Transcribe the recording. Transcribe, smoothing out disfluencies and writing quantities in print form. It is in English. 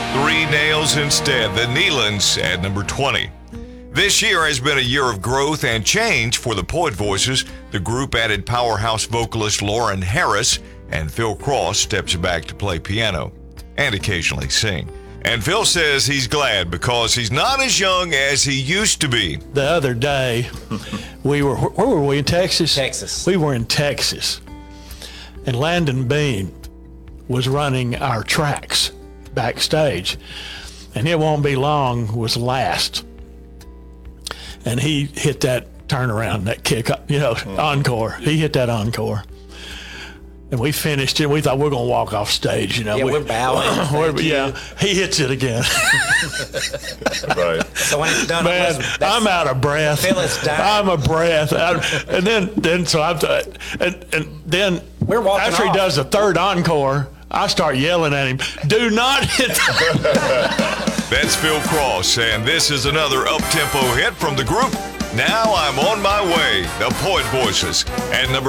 Three nails instead. The Nealons at number 20. This year has been a year of growth and change for the Poet Voices. The group added powerhouse vocalist Lauren Harris, and Phil Cross steps back to play piano and occasionally sing. And Phil says he's glad because he's not as young as he used to be. The other day, where were we, in Texas? Texas. We were in Texas. And Landon Bean was running our tracks backstage. And It Won't Be Long was last. And he hit that turnaround, that kick, encore. He hit that encore. And we finished it. We thought we're going to walk off stage, Yeah, we're bowing. He hits it again. Right. So when it's done, Man, I'm out of breath. Phil is dying. I'm a breath. And then We're walking after he off. does the third encore, I start yelling at him, do not hit That's Phil Cross, and this is another up-tempo hit from the group. Now I'm on my way. The Poet Voices at number